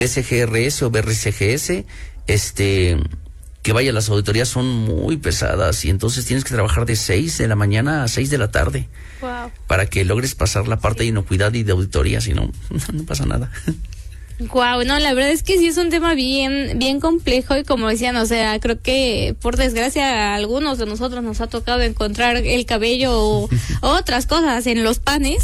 SGRS o BRCGS, que vaya, las auditorías son muy pesadas y entonces tienes que trabajar de 6 de la mañana a 6 de la tarde. Wow. Para que logres pasar la parte de inocuidad y de auditoría, si no, no pasa nada. Wow, no, la verdad es que sí es un tema bien complejo y como decían, o sea, creo que por desgracia a algunos de nosotros nos ha tocado encontrar el cabello o otras cosas en los panes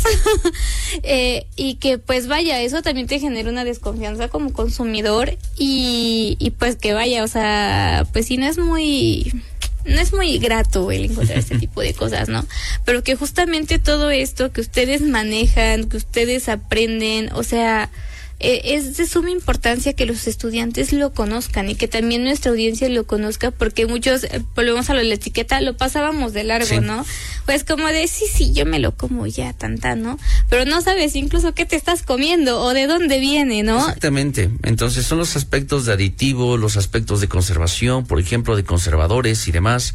y que pues vaya, eso también te genera una desconfianza como consumidor y pues que vaya, o sea, pues sí no es muy grato el encontrar este tipo de cosas, ¿no? Pero que justamente todo esto que ustedes manejan, que ustedes aprenden, o sea, es de suma importancia que los estudiantes lo conozcan y que también nuestra audiencia lo conozca, porque muchos, volvemos a lo de la etiqueta, lo pasábamos de largo, sí, ¿no? Pues como de, sí, yo me lo como ya, ¿no? Pero no sabes incluso qué te estás comiendo o de dónde viene, ¿no? Exactamente. Entonces son los aspectos de aditivo, los aspectos de conservación, por ejemplo, de conservadores y demás.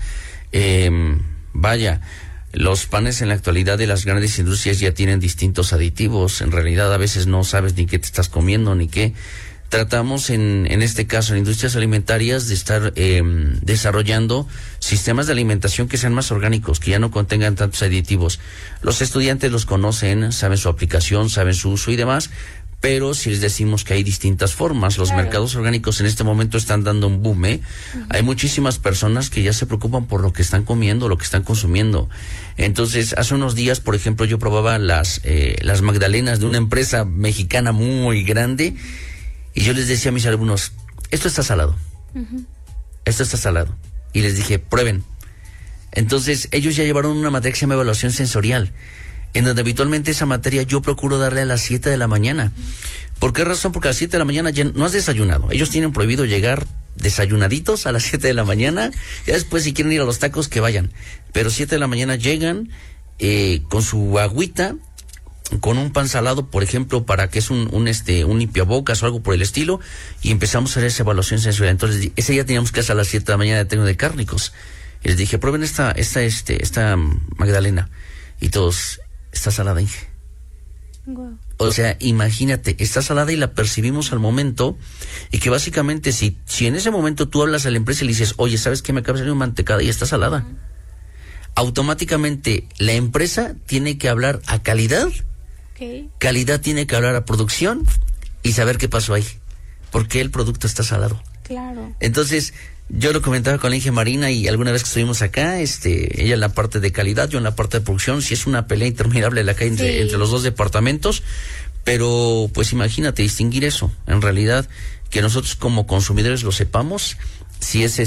Vaya, los panes en la actualidad de las grandes industrias ya tienen distintos aditivos. En realidad a veces no sabes ni qué te estás comiendo ni qué. Tratamos en este caso en industrias alimentarias de estar desarrollando sistemas de alimentación que sean más orgánicos, que ya no contengan tantos aditivos. Los estudiantes los conocen, saben su aplicación, saben su uso y demás, pero si les decimos que hay distintas formas, los mercados orgánicos en este momento están dando un boom, ¿eh? Uh-huh. Hay muchísimas personas que ya se preocupan por lo que están comiendo, lo que están consumiendo. Entonces, hace unos días, por ejemplo, yo probaba las magdalenas de una empresa mexicana muy grande y yo les decía a mis alumnos, esto está salado, uh-huh, esto está salado. Y les dije, prueben. Entonces, ellos ya llevaron una materia que se llama evaluación sensorial, en donde habitualmente esa materia yo procuro darle a las 7 de la mañana. ¿Por qué razón? Porque a las 7 de la mañana ya no has desayunado. Ellos tienen prohibido llegar desayunaditos a las 7 de la mañana. Ya después, si quieren ir a los tacos, que vayan. Pero 7 de la mañana llegan con su agüita, con un pan salado, por ejemplo, para que es un limpiabocas o algo por el estilo, y empezamos a hacer esa evaluación sensorial. Entonces, ese día teníamos que hacer a las 7 de la mañana de técnico de cárnicos. Y les dije, prueben esta magdalena. Y todos, está salada, Inge. Wow. O sea, imagínate, está salada y la percibimos al momento, y que básicamente si en ese momento tú hablas a la empresa y le dices, oye, ¿sabes qué? Me acaba de salir una mantecada y está salada. Uh-huh. Automáticamente la empresa tiene que hablar a calidad, okay, calidad tiene que hablar a producción y saber qué pasó ahí, porque el producto está salado. Claro. Entonces, yo lo comentaba con la Inge Marina y alguna vez que estuvimos acá, ella en la parte de calidad, yo en la parte de producción, sí es una pelea interminable la que hay entre los dos departamentos, pero pues imagínate distinguir eso, en realidad, que nosotros como consumidores lo sepamos, si es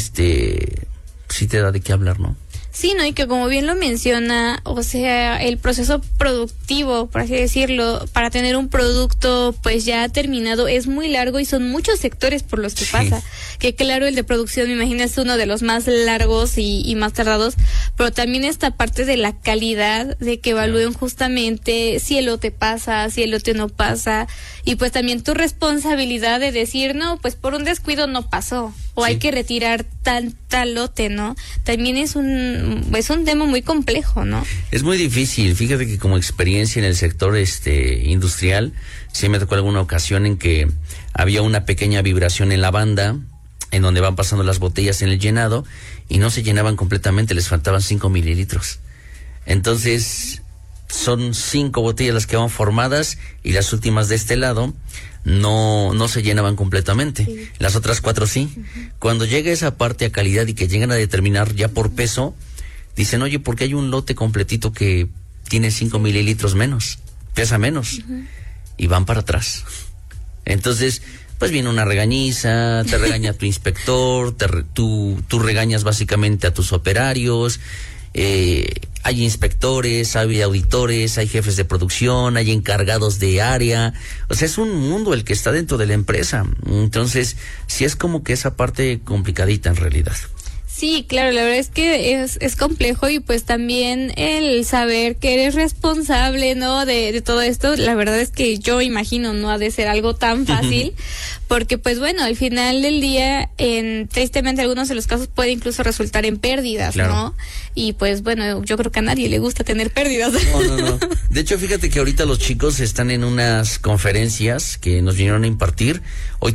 sí te da de qué hablar, ¿no? Sí, ¿no? Y que como bien lo menciona, o sea, el proceso productivo, por así decirlo, para tener un producto pues ya terminado es muy largo y son muchos sectores por los que pasa. Que claro, el de producción, me imagino, es uno de los más largos y más tardados, pero también esta parte de la calidad, de que evalúen justamente si el lote pasa, si el lote no pasa, y pues también tu responsabilidad de decir, no, pues por un descuido no pasó, o hay que retirar tal lote, ¿no? También es un tema muy complejo, ¿no? Es muy difícil. Fíjate que como experiencia en el sector industrial, sí me tocó alguna ocasión en que había una pequeña vibración en la banda, en donde van pasando las botellas en el llenado, y no se llenaban completamente, les faltaban 5 mililitros. Entonces, son 5 botellas las que van formadas, y las últimas de este lado no se llenaban completamente. Sí. Las otras 4 sí. Uh-huh. Cuando llega esa parte a calidad y que llegan a determinar ya por peso, dicen, oye, ¿por qué hay un lote completito que tiene 5 mililitros menos? Pesa menos. Uh-huh. Y van para atrás. Entonces, pues viene una regañiza, te regaña tu inspector, tú regañas básicamente a tus operarios, hay inspectores, hay auditores, hay jefes de producción, hay encargados de área, o sea, es un mundo el que está dentro de la empresa. Entonces, sí es como que esa parte complicadita en realidad. Sí, claro, la verdad es que es complejo y pues también el saber que eres responsable, ¿no? De todo esto, la verdad es que yo imagino no ha de ser algo tan fácil, porque pues bueno, al final del día, tristemente algunos de los casos puede incluso resultar en pérdidas, claro, ¿no? Y pues bueno, yo creo que a nadie le gusta tener pérdidas. No. De hecho, fíjate que ahorita los chicos están en unas conferencias que nos vinieron a impartir. Hoy